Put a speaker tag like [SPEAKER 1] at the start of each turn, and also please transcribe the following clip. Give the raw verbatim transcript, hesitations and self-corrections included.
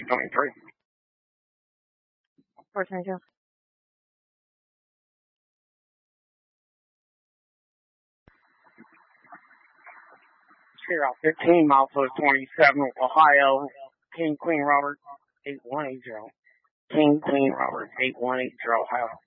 [SPEAKER 1] twenty-three.
[SPEAKER 2] four twenty-two.
[SPEAKER 1] Cheer out fifteen, milepost twenty-seven, Ohio, King Queen Robert, eight one eight zero. King Queen Robert, eight one eight zero, Ohio.